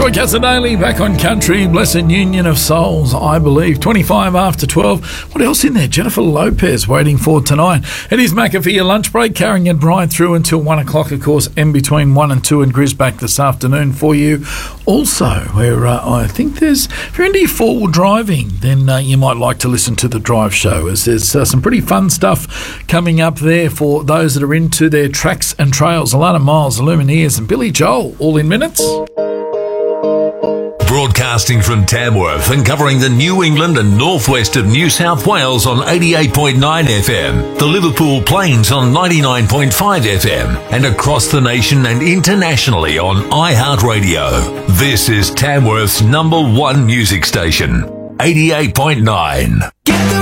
Troy Casadale back on Country, Blessed Union of Souls, I believe. 25 after 12. What else in there? Jennifer Lopez waiting for tonight. It is Macca for your lunch break, carrying it right through until 1 o'clock, of course, and between 1 and 2 and Grizz back this afternoon for you. Also, where I think there's, if you're into four-wheel driving, then you might like to listen to the Drive Show, as there's some pretty fun stuff coming up there for those that are into their tracks and trails. Alana Miles, the Lumineers, and Billy Joel, all in minutes. Broadcasting from Tamworth and covering the New England and northwest of New South Wales on 88.9 FM, the Liverpool Plains on 99.5 FM, and across the nation and internationally on iHeartRadio. This is Tamworth's #1 music station, 88.9.